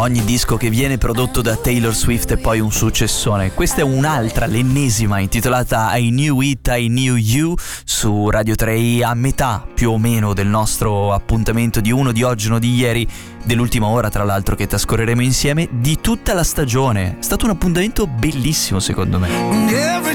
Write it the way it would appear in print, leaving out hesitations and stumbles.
ogni disco che viene prodotto da Taylor Swift è poi un successone. Questa è un'altra, l'ennesima, intitolata I Knew It, I Knew You, su Radio 3, a metà più o meno del nostro appuntamento di uno di oggi, uno di ieri, dell'ultima ora tra l'altro che trascorreremo insieme, di tutta la stagione. È stato un appuntamento bellissimo secondo me.